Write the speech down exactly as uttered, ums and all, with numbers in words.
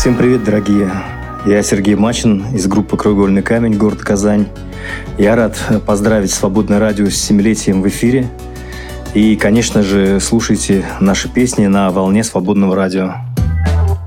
Всем привет, дорогие! Я Сергей Мачин из группы «Краеугольный камень», город Казань. Я рад поздравить «Свободное радио» с семилетием в эфире. И, конечно же, слушайте наши песни на волне «Свободного радио».